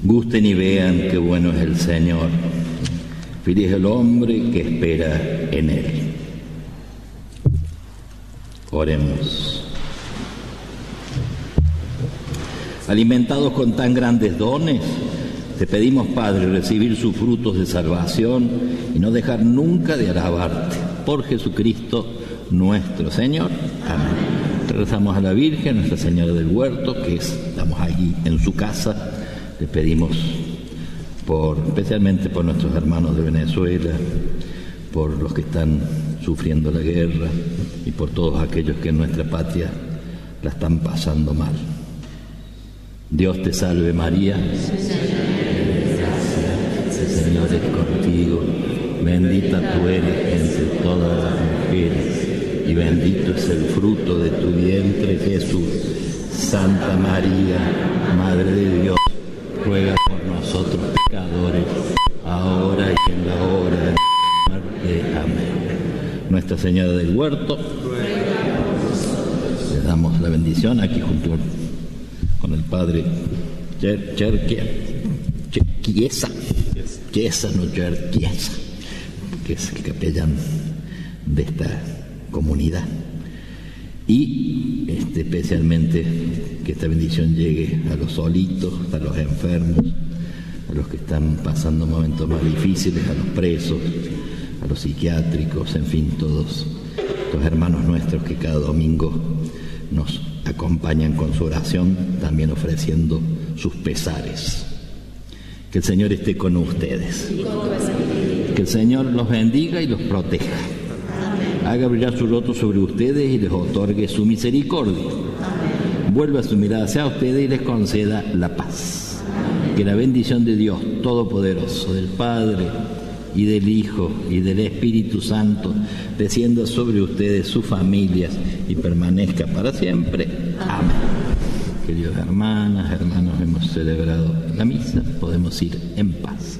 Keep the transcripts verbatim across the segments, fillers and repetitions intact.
Gusten y vean qué bueno es el Señor. Feliz el hombre que espera en Él. Oremos. Alimentados con tan grandes dones, te pedimos, Padre, recibir sus frutos de salvación y no dejar nunca de alabarte. Por Jesucristo nuestro Señor. Amén. Rezamos a la Virgen, Nuestra Señora del Huerto, que estamos allí en su casa. Le pedimos por, especialmente por nuestros hermanos de Venezuela, por los que están sufriendo la guerra y por todos aquellos que en nuestra patria la están pasando mal. Dios te salve María, el Señor es contigo, bendita tú eres entre todas las mujeres y bendito es el fruto de tu vientre Jesús. Santa María, Madre de Dios, ruega por nosotros pecadores, ahora y en la hora de nuestra muerte. Amén. Nuestra Señora del Huerto, le damos la bendición aquí junto con el Padre Cherquia, Chiesa, Chiesa, no Cherquiesa, que es el capellán de esta comunidad. Y este, especialmente que esta bendición llegue a los solitos, a los enfermos, a los que están pasando momentos más difíciles, a los presos, a los psiquiátricos, en fin, todos los hermanos nuestros que cada domingo nos acompañan con su oración, también ofreciendo sus pesares. Que el Señor esté con ustedes. Que el Señor los bendiga y los proteja. Haga brillar su rostro sobre ustedes y les otorgue su misericordia. Vuelva su mirada hacia ustedes y les conceda la paz. Que la bendición de Dios Todopoderoso, del Padre y del Hijo y del Espíritu Santo, descienda sobre ustedes, sus familias, y permanezca para siempre. Amén. Queridos hermanas, hermanos, hemos celebrado la misa, podemos ir en paz.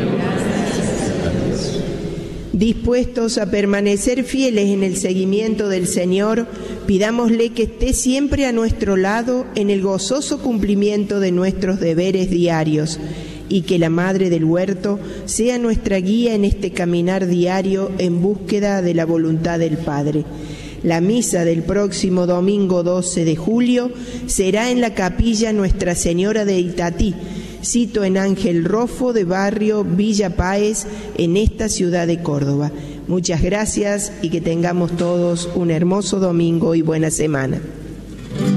Dispuestos a permanecer fieles en el seguimiento del Señor, pidámosle que esté siempre a nuestro lado en el gozoso cumplimiento de nuestros deberes diarios y que la Madre del Huerto sea nuestra guía en este caminar diario en búsqueda de la voluntad del Padre. La misa del próximo domingo doce de julio será en la capilla Nuestra Señora de Itatí, sito en Ángel Rofo de barrio Villa Páez, en esta ciudad de Córdoba. Muchas gracias y que tengamos todos un hermoso domingo y buena semana.